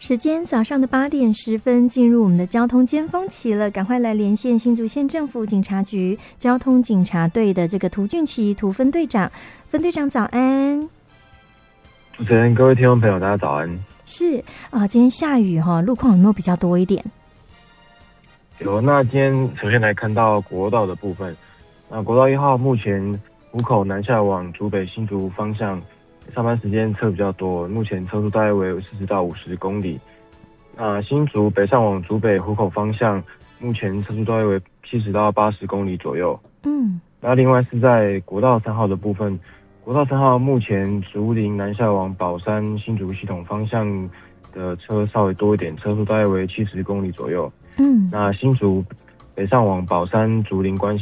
时间早上的8:10，进入我们的交通尖峰期了，赶快来连线新竹县政府警察局交通警察队的这个涂俊奇涂分队长。分队长早安。 主持人，各位听众朋友，大家早安。 是今天下雨路况有没有比较多一点？ 有，那今天首先来看到国道的部分。那国道1号目前湖口南下往竹北新竹方向，上班时间车比较多，目前车速大概为40到50公里。那新竹北上往竹北湖口方向，目前车速大概为70到80公里左右。那另外是在国道3号的部分，国道3号目前竹林南下往宝山新竹系统方向的车稍微多一点，车速大概为70公里左右。那新竹北上往宝山竹林关系